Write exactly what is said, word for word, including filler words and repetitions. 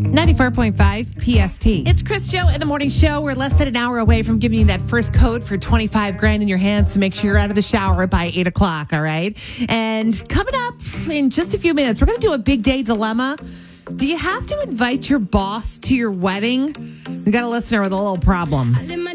ninety-four point five P S T. It's Chris Joe in the morning show. We're less than an hour away from giving you that first code for twenty-five grand in your hands to make sure you're out of the shower by eight o'clock, all right? And coming up in just a few minutes, we're going to do a big day dilemma. Do you have to invite your boss to your wedding? We got a listener with a little problem.